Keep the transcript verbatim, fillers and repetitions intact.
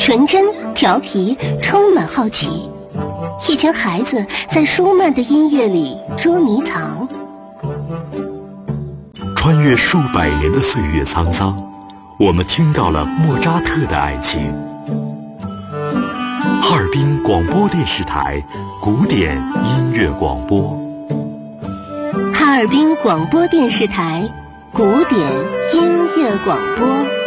纯真、调皮，充满好奇。一群孩子在舒曼的音乐里捉迷藏。 穿越数百年的岁月沧桑，我们听到了莫扎特的爱情。哈尔滨广播电视台古典音乐广播。 哈尔滨广播电视台古典音乐广播。